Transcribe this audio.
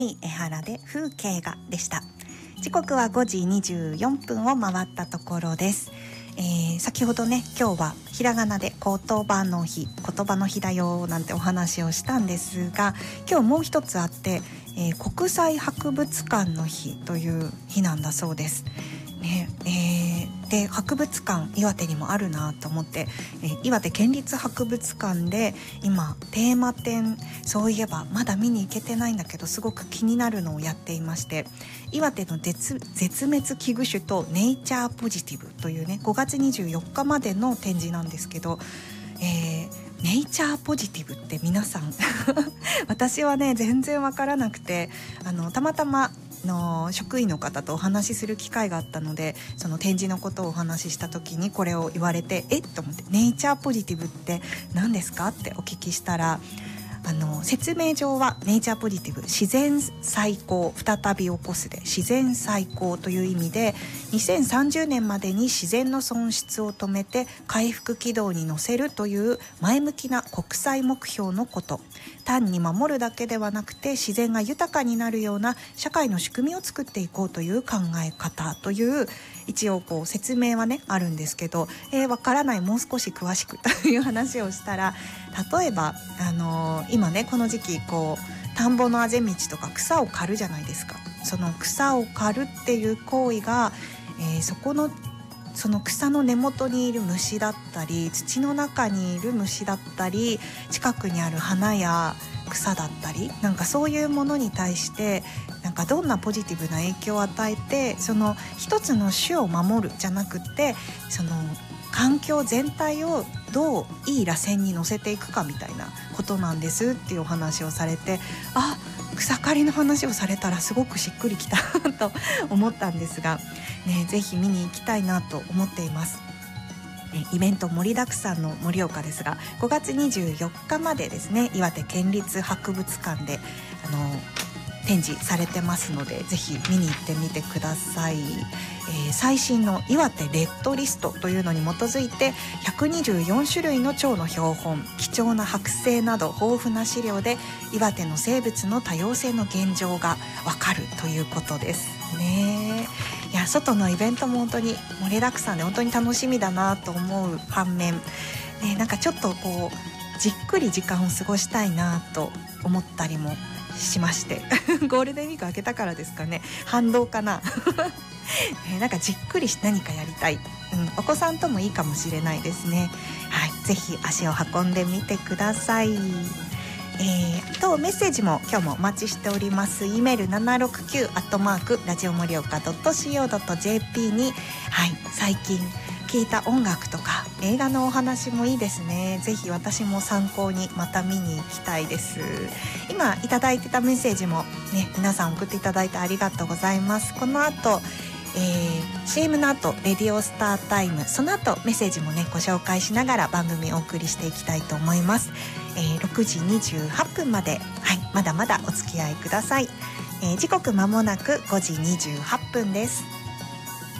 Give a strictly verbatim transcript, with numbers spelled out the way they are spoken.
江原で風景がでした。時刻はごじにじゅうよんぷんを回ったところです。えー、先ほどね、今日はひらがなで言葉の日、言葉の日だよなんてお話をしたんですが、今日もう一つあって、えー、国際博物館の日という日なんだそうですね。えー、で博物館岩手にもあるなと思って、えー、岩手県立博物館で今テーマ展、そういえばまだ見に行けてないんだけどすごく気になるのをやっていまして、岩手の 絶, 絶滅危惧種とネイチャーポジティブというね、ごがつにじゅうよっかまでの展示なんですけど、えー、ネイチャーポジティブって皆さん私はね全然わからなくて、あのたまたまの職員の方とお話しする機会があったので、その展示のことをお話しした時にこれを言われて、えっと思って、ネイチャーポジティブって何ですかってお聞きしたら、あの説明上はネイチャーポジティブ、自然再興、再び起こすで自然再興という意味で、にせんさんじゅうねんまでに自然の損失を止めて回復軌道に乗せるという前向きな国際目標のこと。単に守るだけではなくて自然が豊かになるような社会の仕組みを作っていこうという考え方という、一応こう説明はねあるんですけど、えー、わからない、もう少し詳しくという話をしたら、例えば、あのー、今ねこの時期こう田んぼのあぜ道とか草を刈るじゃないですか。その草を刈るっていう行為が、えー、そこのその草の根元にいる虫だったり、土の中にいる虫だったり、近くにある花や草だったり、なんかそういうものに対してなんかどんなポジティブな影響を与えて、その一つの種を守るじゃなくて、その環境全体をどういい螺旋に乗せていくかみたいなことなんですっていうお話をされて、あ、草刈りの話をされたらすごくしっくりきたと思ったんですが、ね、ぜひ見に行きたいなと思っています。イベント盛りだくさんの盛岡ですが、ごがつにじゅうよっかまでですね、岩手県立博物館であの展示されてますので、ぜひ見に行ってみてください。えー、最新の岩手レッドリストというのに基づいてひゃくにじゅうよんしゅるいの蝶の標本、貴重な剥製など豊富な資料で岩手の生物の多様性の現状がわかるということですね。いや、外のイベントも本当に盛りだくさんで本当に楽しみだなと思う反面、ね、なんかちょっとこうじっくり時間を過ごしたいなと思ったりもしましてゴールデンウィーク明けたからですかね、反動かなね、なんかじっくり何かやりたい、うん、お子さんともいいかもしれないですね。はい、ぜひ足を運んでみてください。えー、とメッセージも今日もお待ちしております。 E メール ななろくきゅう アットマークラジオ盛岡 ドットシーオー ドット ジェーピー に、はい、最近聞いた音楽とか映画のお話もいいですね。ぜひ私も参考にまた見に行きたいです。今いただいてたメッセージもね、皆さん送っていただいてありがとうございます。この後、えー、シーエム の後レディオスタータイム、その後メッセージもねご紹介しながら番組をお送りしていきたいと思います。えー、ろくじにじゅうはっぷんまで、はい、まだまだお付き合いください。えー、時刻まもなくごじにじゅうはっぷんです。